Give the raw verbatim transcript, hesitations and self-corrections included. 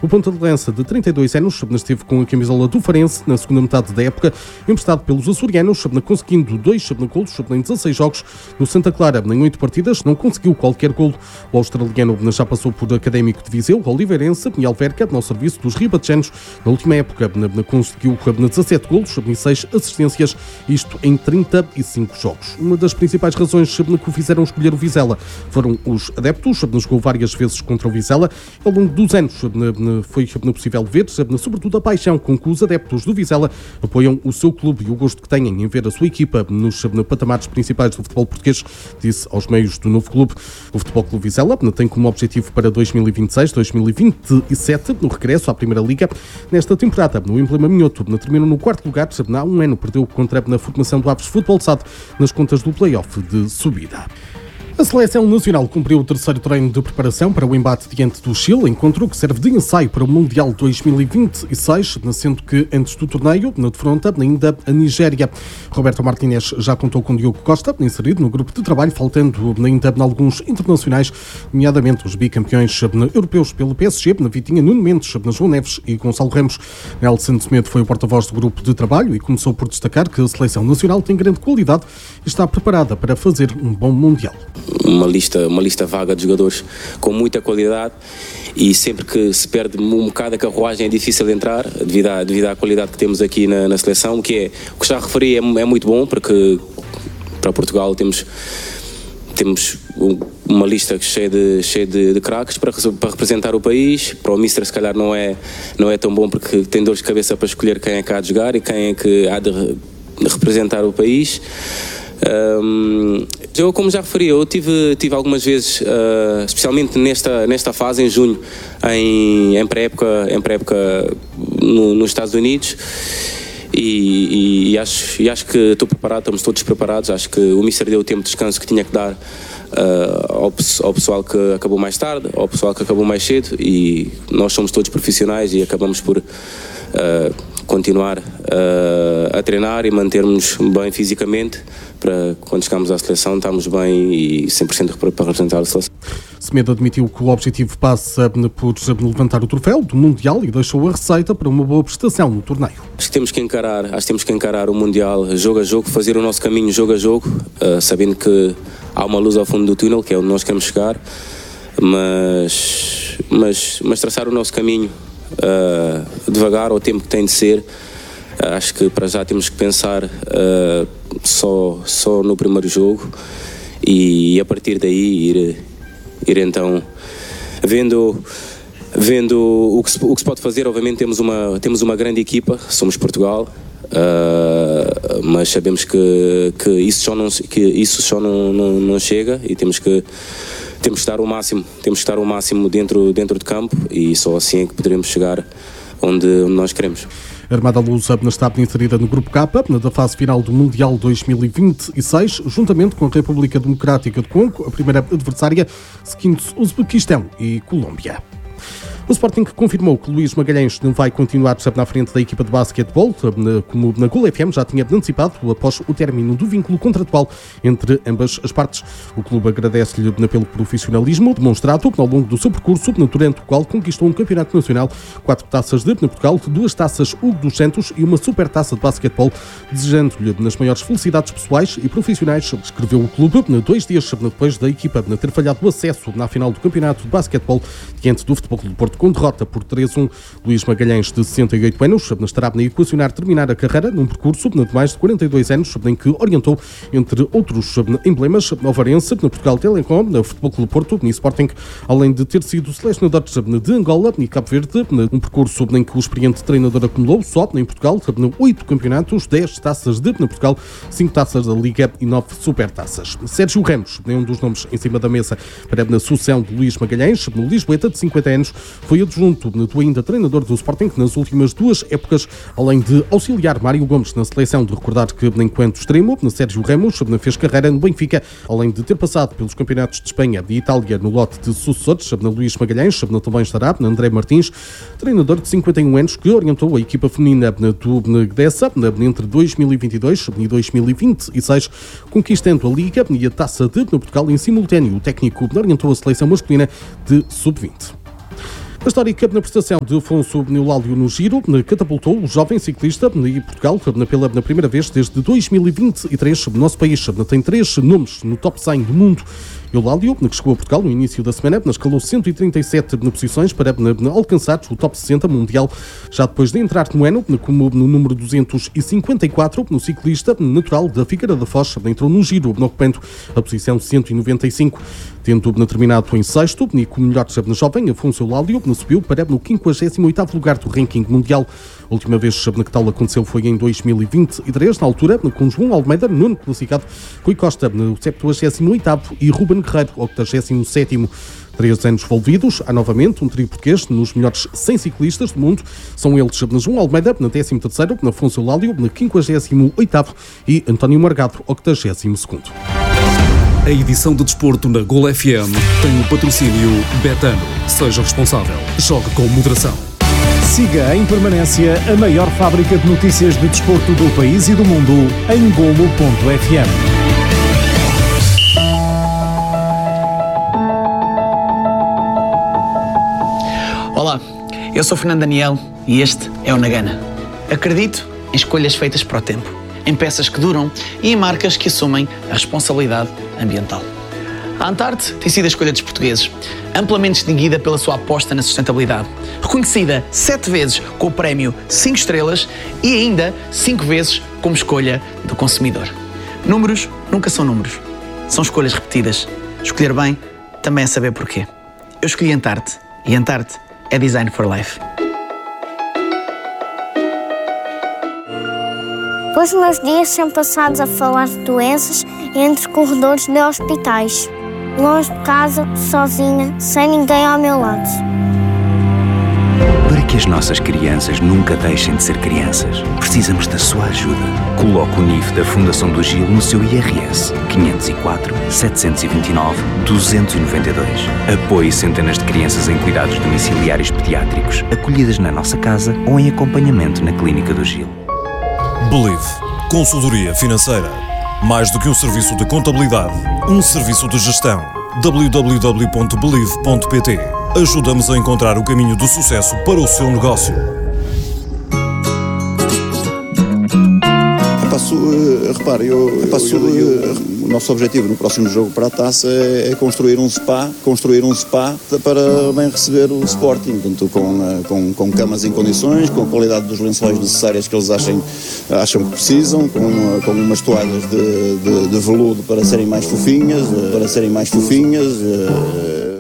O ponta de lança de trinta e dois anos esteve com a camisola do Farense na segunda metade da época, emprestado pelos açorianos, conseguindo dois golos em dezasseis jogos. No Santa Clara, em oito partidas, não conseguiu qualquer golo. O australiano já passou por Académico de Viseu, Oliveirense e Alverca, ao serviço dos ribatejanos. Na última época, conseguiu dezassete golos e seis assistências, isto em trinta e cinco jogos. Uma das principais razões que o fizeram escolher o Vizela foram os adeptos. Jogou várias vezes contra o Vizela. Ao longo dos anos foi possível ver, sobretudo, a paixão com que os adeptos do Vizela apoiam o seu clube e o gosto que têm em ver a sua equipa nos patamares principais do futebol português, disse aos meios do novo clube. O Futebol Clube Vizela tem como objetivo para dois mil e vinte e seis, dois mil e vinte e sete, no regresso à Primeira Liga. Nesta temporada, no Emblema Minhoto, terminou no quarto lugar. Há um ano perdeu contra a formação do Aves Futebol S A D nas contas do play-off de subida. A Seleção Nacional cumpriu o terceiro treino de preparação para o embate diante do Chile, encontro que serve de ensaio para o Mundial dois mil e vinte e seis, sendo que antes do torneio, na defronta ainda a Nigéria. Roberto Martínez já contou com Diogo Costa, inserido no grupo de trabalho, faltando ainda alguns internacionais, nomeadamente os bicampeões europeus pelo P S G, na Vitinha, Nuno Mendes, na João Neves e Gonçalo Ramos. Nelson Semedo foi o porta-voz do grupo de trabalho e começou por destacar que a Seleção Nacional tem grande qualidade e está preparada para fazer um bom Mundial. Uma lista, uma lista vaga de jogadores com muita qualidade, e sempre que se perde um bocado a carruagem é difícil de entrar devido à, devido à qualidade que temos aqui na, na seleção, que é, o que já referi, é, é muito bom, porque para Portugal temos, temos uma lista cheia de, cheia de, de craques para, para representar o país. Para o Mister se calhar não é, não é tão bom, porque tem dores de cabeça para escolher quem é que há de jogar e quem é que há de, de representar o país. Um, eu, como já referi, eu tive, tive algumas vezes, uh, especialmente nesta, nesta fase, em junho, em, em pré-época, em pré-época no, nos Estados Unidos, e, e, e, acho, e acho que estou preparado, estamos todos preparados. Acho que o Mister deu o tempo de descanso que tinha que dar uh, ao, ao pessoal que acabou mais tarde, ao pessoal que acabou mais cedo, e nós somos todos profissionais e acabamos por uh, continuar uh, a treinar e mantermos bem fisicamente, para quando chegarmos à seleção estarmos bem e cem por cento para representar a seleção. Semedo admitiu que o objetivo passa por levantar o troféu do Mundial e deixou a receita para uma boa prestação no torneio. Acho que temos que encarar, acho que temos que encarar o Mundial jogo a jogo, fazer o nosso caminho jogo a jogo, uh, sabendo que há uma luz ao fundo do túnel, que é onde nós queremos chegar, mas, mas, mas traçar o nosso caminho uh, devagar, ao tempo que tem de ser. Uh, acho que para já temos que pensar uh, só, só no primeiro jogo, e a partir daí ir, ir então vendo, vendo o, que se, o que se pode fazer. Obviamente temos uma, temos uma grande equipa, somos Portugal, uh, mas sabemos que, que isso só, não, que isso só não, não, não chega, e temos que, temos que estar o máximo, temos que estar o máximo dentro, dentro de campo, e só assim é que poderemos chegar onde, onde nós queremos. A Armada Lusa está inserida no Grupo K, da fase final do Mundial dois mil e vinte e seis, juntamente com a República Democrática do Congo, a primeira adversária, seguindo-se Uzbequistão e Colômbia. O Sporting confirmou que Luís Magalhães não vai continuar na frente da equipa de basquetebol, como na Gol F M já tinha antecipado, após o término do vínculo contratual entre ambas as partes. O clube agradece-lhe pelo profissionalismo demonstrado ao longo do seu percurso, durante o qual conquistou um campeonato nacional, quatro taças de Portugal, duas taças Hugo dos Santos e uma super taça de basquetebol, desejando-lhe nas maiores felicidades pessoais e profissionais, escreveu o clube dois dias depois da equipa ter falhado o acesso na final do campeonato de basquetebol diante do Futebol Clube do Porto, com derrota por três a um. Luís Magalhães, de sessenta e oito anos, estará a equacionar terminar a carreira num percurso de mais de quarenta e dois anos, em que orientou, entre outros emblemas, Ovarense, Portugal Telecom, Futebol Clube Porto e Sporting, além de ter sido selecionador de Angola e Cabo Verde, um percurso em que o experiente treinador acumulou só em Portugal oito campeonatos, dez taças de Portugal, cinco taças da Liga e nove supertaças. Sérgio Ramos é um dos nomes em cima da mesa para a sucessão de Luís Magalhães. No Lisboeta, de cinquenta anos, foi adjunto do ainda treinador do Sporting nas últimas duas épocas, além de auxiliar Mário Gomes na seleção. De recordar que, enquanto extremo, Sérgio Ramos fez carreira no Benfica, além de ter passado pelos campeonatos de Espanha e Itália no lote de sucessores, na Luís Magalhães, também estará André Martins, treinador de cinquenta e um anos, que orientou a equipa feminina do Gdessa entre dois mil e vinte e dois e dois mil e vinte e seis, conquistando a Liga e a Taça de Portugal em simultâneo. O técnico orientou a seleção masculina de sub vinte. A histórica na prestação de Afonso Eulálio no Giro catapultou o jovem ciclista e Portugal pela na primeira vez desde dois mil e vinte e três no nosso país. Tem três nomes no top cem do mundo. Eulálio, que chegou a Portugal no início da semana, escalou cento e trinta e sete posições para alcançar o top sessenta mundial, já depois de entrar no ano como no número duzentos e cinquenta e quatro, no ciclista natural da Figueira da Foz, entrou no Giro, ocupando a posição cento e noventa e cinco. Tendo terminado em sexto, e como melhor jovem, Afonso Eulálio subiu para o quinquagésimo oitavo lugar do ranking mundial. A última vez que tal aconteceu foi em dois mil e vinte e três, na altura, com João Almeida, nono classificado, Rui Costa, no septuagésimo oitavo e Ruben Guerreiro, octagésimo sétimo. Três anos envolvidos, há novamente um trio português nos melhores cem ciclistas do mundo. São eles João Almeida, na décimo terceiro, Afonso Eulálio, na quinquagésimo oitavo e António Morgado, octagésimo segundo. A edição de desporto na Gol F M tem o patrocínio Betano. Seja responsável. Jogue com moderação. Siga em permanência a maior fábrica de notícias de desporto do país e do mundo em golo ponto f m. Olá, eu sou Fernando Daniel e este é o Nagana. Acredito em escolhas feitas para o tempo, em peças que duram e em marcas que assumem a responsabilidade ambiental. A Antarte tem sido a escolha dos portugueses, amplamente distinguida pela sua aposta na sustentabilidade, reconhecida sete vezes com o prémio cinco estrelas e ainda cinco vezes como escolha do consumidor. Números nunca são números, são escolhas repetidas. Escolher bem também é saber porquê. Eu escolhi Antarte e Antarte é Design for Life. Os meus dias são passados a falar de doenças entre corredores de hospitais, longe de casa, sozinha, sem ninguém ao meu lado. Para que as nossas crianças nunca deixem de ser crianças, precisamos da sua ajuda. Coloque o N I F da Fundação do Gil no seu I R S quinhentos e quatro, setecentos e vinte e nove, duzentos e noventa e dois. Apoie centenas de crianças em cuidados domiciliários pediátricos, acolhidas na nossa casa ou em acompanhamento na Clínica do Gil. Believe. Consultoria financeira. Mais do que um serviço de contabilidade, um serviço de gestão. w w w ponto believe ponto p t. Ajuda-nos a encontrar o caminho do sucesso para o seu negócio. Passo, uh, repare, eu, passo, eu, eu, eu, o nosso objetivo no próximo jogo para a taça é, é construir um spa, construir um spa para bem receber o Sporting, portanto, com, uh, com, com camas em condições, com a qualidade dos lençóis necessárias que eles achem, acham que precisam, com, uh, com umas toalhas de, de, de veludo para serem mais fofinhas, uh, para serem mais fofinhas. Uh,